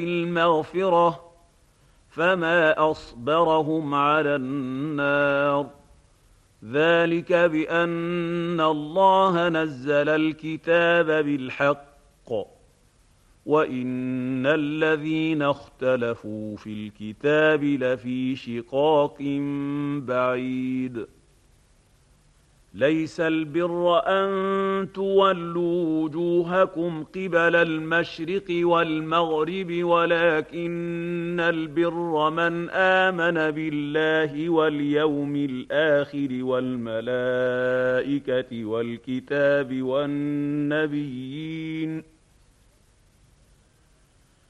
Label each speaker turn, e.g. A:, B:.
A: المغفرة فما أصبرهم على النار ذلك بأن الله نزل الكتاب بالحق وإن الذين اختلفوا في الكتاب لفي شقاق بعيد ليس البر أن تولوا وجوهكم قبل المشرق والمغرب ولكن البر من آمن بالله واليوم الآخر والملائكة والكتاب والنبيين